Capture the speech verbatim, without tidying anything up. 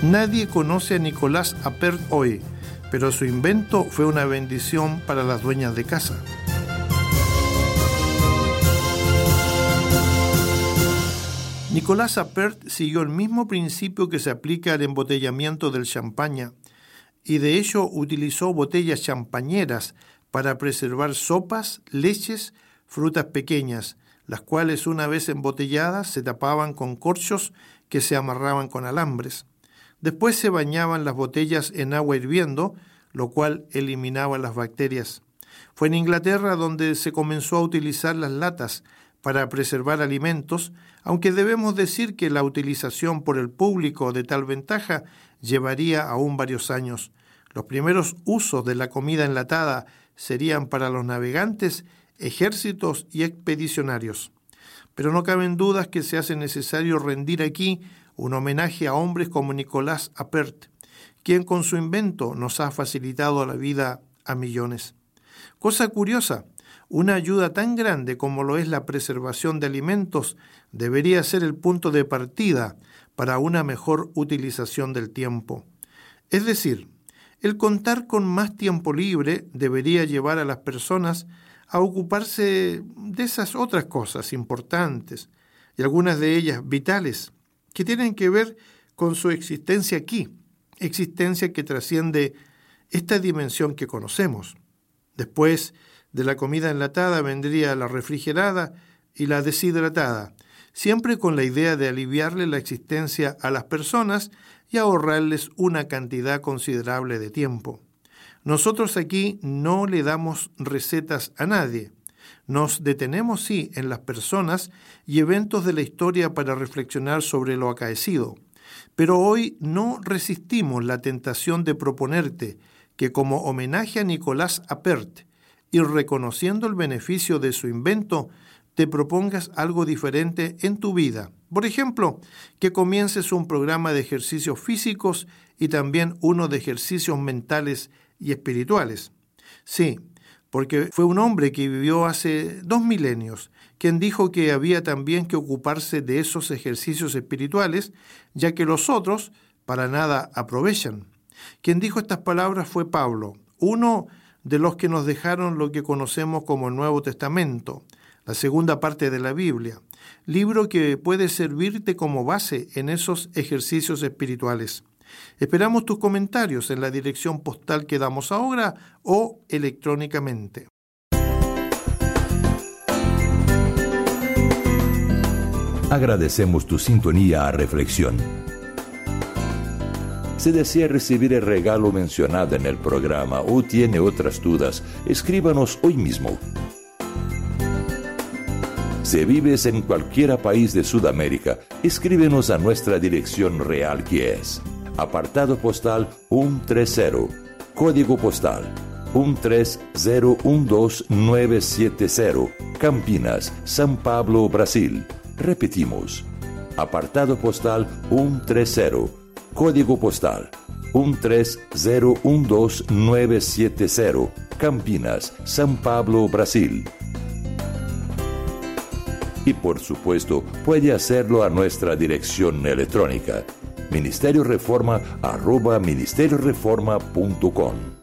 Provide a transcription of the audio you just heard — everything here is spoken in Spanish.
Nadie conoce a Nicolás Appert hoy, pero su invento fue una bendición para las dueñas de casa. Nicolás Appert siguió el mismo principio que se aplica al embotellamiento del champaña, y de hecho utilizó botellas champañeras para preservar sopas, leches, frutas pequeñas, las cuales una vez embotelladas se tapaban con corchos que se amarraban con alambres. Después se bañaban las botellas en agua hirviendo, lo cual eliminaba las bacterias. Fue en Inglaterra donde se comenzó a utilizar las latas para preservar alimentos, aunque debemos decir que la utilización por el público de tal ventaja llevaría aún varios años. Los primeros usos de la comida enlatada serían para los navegantes, ejércitos y expedicionarios. Pero no caben dudas que se hace necesario rendir aquí un homenaje a hombres como Nicolás Appert, quien con su invento nos ha facilitado la vida a millones. Cosa curiosa, una ayuda tan grande como lo es la preservación de alimentos debería ser el punto de partida para una mejor utilización del tiempo. Es decir, el contar con más tiempo libre debería llevar a las personas a ocuparse de esas otras cosas importantes, y algunas de ellas vitales, que tienen que ver con su existencia aquí, existencia que trasciende esta dimensión que conocemos. Después de la comida enlatada vendría la refrigerada y la deshidratada, siempre con la idea de aliviarle la existencia a las personas y ahorrarles una cantidad considerable de tiempo. Nosotros aquí no le damos recetas a nadie. Nos detenemos, sí, en las personas y eventos de la historia para reflexionar sobre lo acaecido. Pero hoy no resistimos la tentación de proponerte que como homenaje a Nicolás Appert y reconociendo el beneficio de su invento, te propongas algo diferente en tu vida. Por ejemplo, que comiences un programa de ejercicios físicos y también uno de ejercicios mentales y espirituales. Sí, porque fue un hombre que vivió hace dos milenios, quien dijo que había también que ocuparse de esos ejercicios espirituales, ya que los otros para nada aprovechan. Quien dijo estas palabras fue Pablo, uno de los que nos dejaron lo que conocemos como el Nuevo Testamento, la segunda parte de la Biblia, libro que puede servirte como base en esos ejercicios espirituales. Esperamos tus comentarios en la dirección postal que damos ahora o electrónicamente. Agradecemos tu sintonía a Reflexión. Si desea recibir el regalo mencionado en el programa o tiene otras dudas, escríbanos hoy mismo. Si vives en cualquier país de Sudamérica, escríbenos a nuestra dirección real que es apartado postal ciento treinta, código postal uno tres cero uno dos nueve siete cero, Campinas, São Paulo, Brasil. Repetimos, apartado postal ciento treinta, código postal uno tres cero uno dos nueve siete cero, Campinas, São Paulo, Brasil. Y por supuesto, puede hacerlo a nuestra dirección electrónica ministerio reforma arroba ministerio reforma punto com.